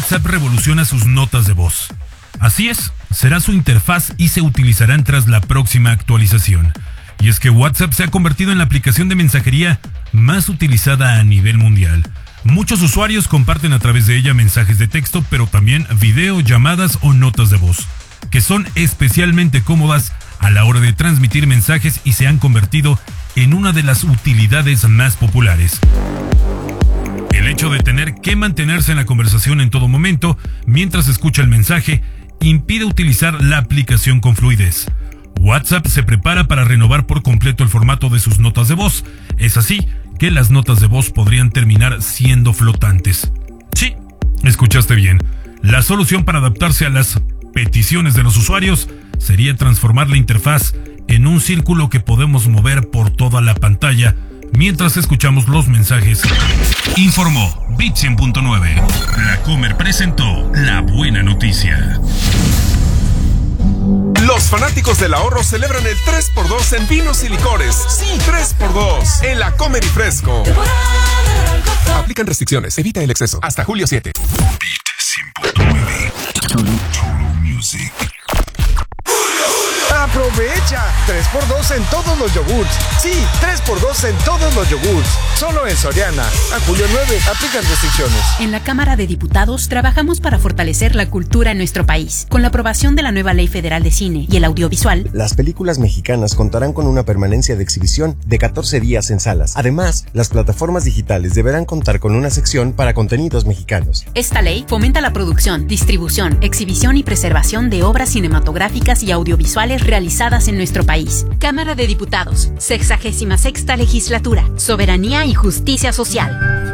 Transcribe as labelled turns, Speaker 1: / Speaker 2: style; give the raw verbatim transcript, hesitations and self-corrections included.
Speaker 1: WhatsApp revoluciona sus notas de voz. Así es, será su interfaz y se utilizarán tras la próxima actualización. Y es que WhatsApp se ha convertido en la aplicación de mensajería más utilizada a nivel mundial. Muchos usuarios comparten a través de ella mensajes de texto, pero también video, llamadas o notas de voz, que son especialmente cómodas a la hora de transmitir mensajes y se han convertido en una de las utilidades más populares. El hecho de tener que mantenerse en la conversación en todo momento mientras escucha el mensaje impide utilizar la aplicación con fluidez. WhatsApp se prepara para renovar por completo el formato de sus notas de voz. Es así que las notas de voz podrían terminar siendo flotantes. Sí, escuchaste bien. La solución para adaptarse a las peticiones de los usuarios sería transformar la interfaz en un círculo que podemos mover por toda la pantalla mientras escuchamos los mensajes. Informó Bit cien punto nueve. La Comer presentó la buena noticia.
Speaker 2: Los fanáticos del ahorro celebran el tres por dos en vinos y licores. Sí, tres por dos en La Comer y Fresco. Aplican restricciones, evita el exceso. Hasta julio siete.
Speaker 3: Bit cien punto nueve. Total Music.
Speaker 4: ¡Aprovecha! tres por dos en todos los yogurts. Sí, tres por dos en todos los yogurts. Solo en Soriana. A julio nueve, aplican restricciones.
Speaker 5: En la Cámara de Diputados trabajamos para fortalecer la cultura en nuestro país. Con la aprobación de la nueva Ley Federal de Cine y el Audiovisual,
Speaker 6: las películas mexicanas contarán con una permanencia de exhibición de catorce días en salas. Además, las plataformas digitales deberán contar con una sección para contenidos mexicanos.
Speaker 5: Esta ley fomenta la producción, distribución, exhibición y preservación de obras cinematográficas y audiovisuales realizadas en nuestro país. Cámara de Diputados, sexagésima sexta legislatura, soberanía y justicia social.